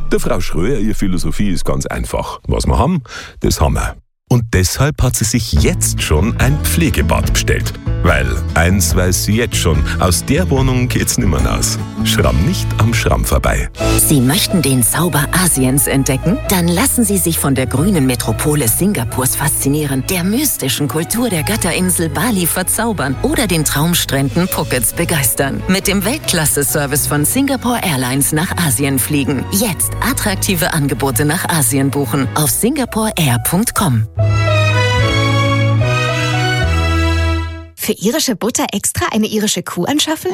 Der Frau Schröer, ihre Philosophie ist ganz einfach. Was wir haben, das haben wir. Und deshalb hat sie sich jetzt schon ein Pflegebad bestellt. Weil, eins weiß sie jetzt schon, aus der Wohnung geht's nimmer raus. Schramm nicht am Schramm vorbei. Sie möchten den Zauber Asiens entdecken? Dann lassen Sie sich von der grünen Metropole Singapurs faszinieren, der mystischen Kultur der Götterinsel Bali verzaubern oder den Traumstränden Phukets begeistern. Mit dem Weltklasse-Service von Singapore Airlines nach Asien fliegen. Jetzt attraktive Angebote nach Asien buchen auf singaporeair.com. Für irische Butter extra eine irische Kuh anschaffen?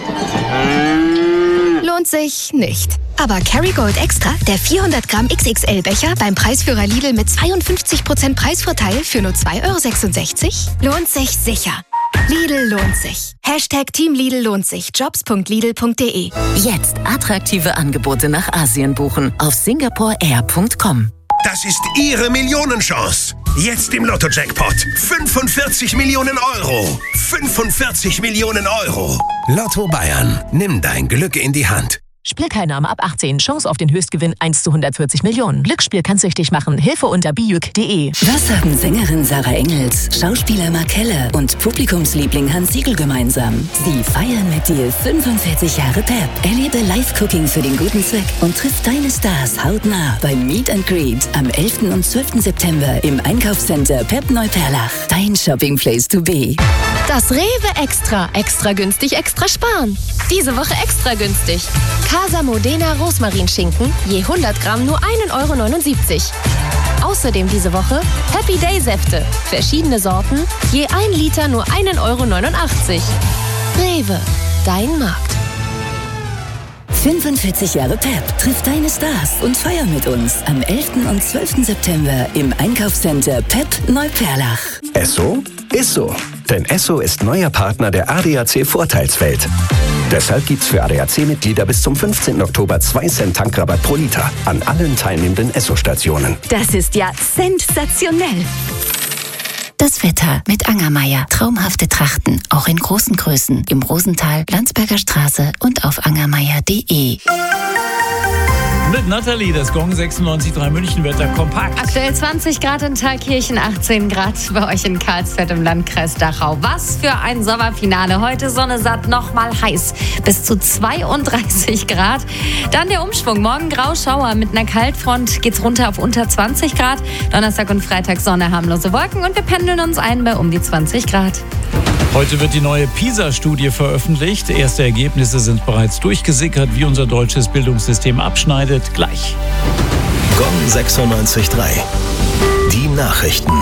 Lohnt sich nicht. Aber Kerrygold Extra, der 400 Gramm XXL-Becher beim Preisführer Lidl mit 52% Preisvorteil für nur 2,66 €, lohnt sich sicher. Lidl lohnt sich. Team Lidl lohnt sich. Jobs.lidl.de. Jetzt attraktive Angebote nach Asien buchen auf singaporeair.com. Das ist Ihre Millionenchance. Jetzt im Lotto-Jackpot. 45 Millionen Euro. 45 Millionen Euro. Lotto Bayern. Nimm dein Glück in die Hand. Spielteilnahme ab 18. Chance auf den Höchstgewinn 1 zu 140 Millionen. Glücksspiel kann süchtig machen. Hilfe unter bijuk.de. Was haben Sängerin Sarah Engels, Schauspieler Mark Keller und Publikumsliebling Hans Siegel gemeinsam? Sie feiern mit dir 45 Jahre Pep. Erlebe Live-Cooking für den guten Zweck und triff deine Stars hautnah beim Meet and Greet am 11. und 12. September im Einkaufscenter Pep Neuperlach. Dein Shopping-Place to be. Das Rewe Extra. Extra günstig, extra sparen. Diese Woche extra günstig. Casa Modena Rosmarinschinken, je 100 Gramm nur 1,79 €. Außerdem diese Woche Happy Day Säfte. Verschiedene Sorten, je 1 Liter nur 1,89 €. Rewe, dein Markt. 45 Jahre Pep. Triff deine Stars und feier mit uns am 11. und 12. September im Einkaufscenter Pep Neuperlach. Esso ist so. Denn Esso ist neuer Partner der ADAC Vorteilswelt. Deshalb gibt's für ADAC-Mitglieder bis zum 15. Oktober 2 Cent Tankrabatt pro Liter an allen teilnehmenden Esso-Stationen. Das ist ja sensationell. Das Wetter mit Angermeier. Traumhafte Trachten, auch in großen Größen. Im Rosental, Landsberger Straße und auf angermeier.de. Mit Nathalie, das Gong 96.3 München Wetter kompakt. Aktuell 20 Grad in Thalkirchen, 18 Grad bei euch in Karlsfeld im Landkreis Dachau. Was für ein Sommerfinale. Heute Sonne satt, nochmal heiß. Bis zu 32 Grad. Dann der Umschwung. Morgen Grauschauer. Mit einer Kaltfront geht's runter auf unter 20 Grad. Donnerstag und Freitag Sonne, harmlose Wolken und wir pendeln uns ein bei um die 20 Grad. Heute wird die neue PISA-Studie veröffentlicht. Erste Ergebnisse sind bereits durchgesickert. Wie unser deutsches Bildungssystem abschneidet, gleich. Gong 96.3. Die Nachrichten.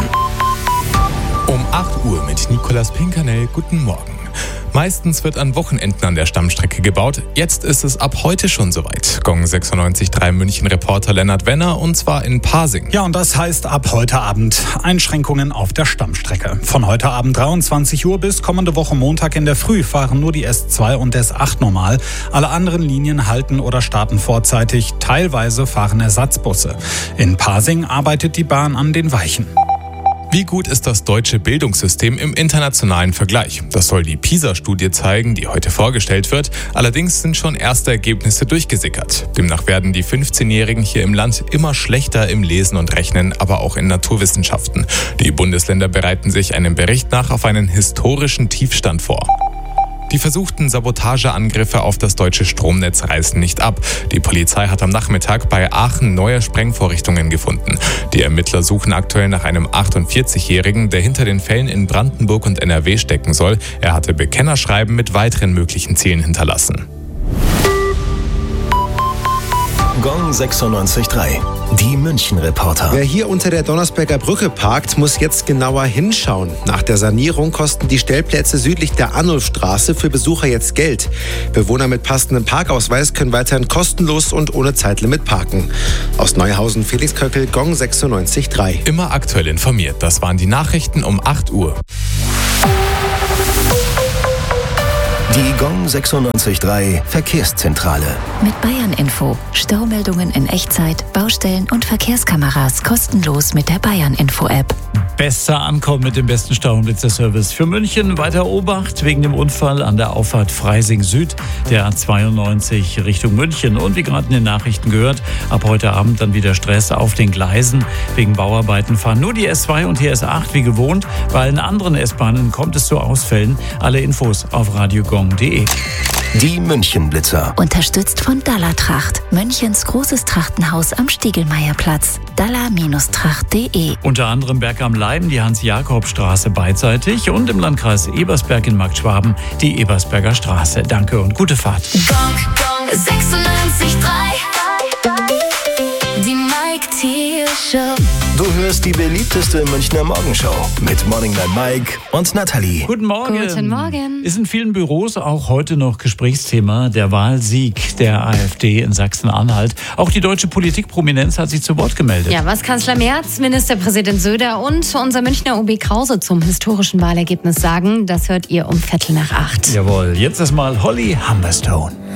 Um 8 Uhr mit Nicolas Pinkernell. Guten Morgen. Meistens wird an Wochenenden an der Stammstrecke gebaut. Jetzt ist es ab heute schon soweit. Gong 96.3 München-Reporter Lennart Wenner und zwar in Pasing. Ja, und das heißt ab heute Abend Einschränkungen auf der Stammstrecke. Von heute Abend 23 Uhr bis kommende Woche Montag in der Früh fahren nur die S2 und S8 normal. Alle anderen Linien halten oder starten vorzeitig. Teilweise fahren Ersatzbusse. In Pasing arbeitet die Bahn an den Weichen. Wie gut ist das deutsche Bildungssystem im internationalen Vergleich? Das soll die PISA-Studie zeigen, die heute vorgestellt wird. Allerdings sind schon erste Ergebnisse durchgesickert. Demnach werden die 15-Jährigen hier im Land immer schlechter im Lesen und Rechnen, aber auch in Naturwissenschaften. Die Bundesländer bereiten sich einem Bericht nach auf einen historischen Tiefstand vor. Die versuchten Sabotageangriffe auf das deutsche Stromnetz reißen nicht ab. Die Polizei hat am Nachmittag bei Aachen neue Sprengvorrichtungen gefunden. Die Ermittler suchen aktuell nach einem 48-Jährigen, der hinter den Fällen in Brandenburg und NRW stecken soll. Er hatte Bekennerschreiben mit weiteren möglichen Zielen hinterlassen. Gong 96.3. Die München-Reporter. Wer hier unter der Donnersberger Brücke parkt, muss jetzt genauer hinschauen. Nach der Sanierung kosten die Stellplätze südlich der Arnulfstraße für Besucher jetzt Geld. Bewohner mit passendem Parkausweis können weiterhin kostenlos und ohne Zeitlimit parken. Aus Neuhausen, Felix Köckel, Gong 96.3. Immer aktuell informiert. Das waren die Nachrichten um 8 Uhr. Die Gong 96.3 Verkehrszentrale. Mit Bayern Info. Staumeldungen in Echtzeit, Baustellen und Verkehrskameras kostenlos mit der Bayern Info App. Besser ankommen mit dem besten Stauenblitzer-Service für München. Weiter Obacht wegen dem Unfall an der Auffahrt Freising Süd, der A92 Richtung München. Und wie gerade in den Nachrichten gehört, ab heute Abend dann wieder Stress auf den Gleisen. Wegen Bauarbeiten fahren nur die S2 und die S8 wie gewohnt. Bei allen anderen S-Bahnen kommt es zu Ausfällen. Alle Infos auf radiogong.de. Die München-Blitzer. Unterstützt von Dallertracht. Münchens großes Trachtenhaus am Stiegelmeierplatz. Daller-tracht.de. Unter anderem Berg am Leim, die Hans-Jakob-Straße beidseitig und im Landkreis Ebersberg in Marktschwaben die Ebersberger Straße. Danke und gute Fahrt. Gong 96.3. Die Mike Thiel Show. Du hörst die beliebteste Münchner Morgenshow mit Morning Man Mike und Nathalie. Guten Morgen. Guten Morgen. Ist in vielen Büros auch heute noch Gesprächsthema der Wahlsieg der AfD in Sachsen-Anhalt. Auch die deutsche Politikprominenz hat sich zu Wort gemeldet. Ja, was Kanzler Merz, Ministerpräsident Söder und unser Münchner OB Krause zum historischen Wahlergebnis sagen, das hört ihr um 7:45. Jawohl, jetzt erstmal Holly Humberstone.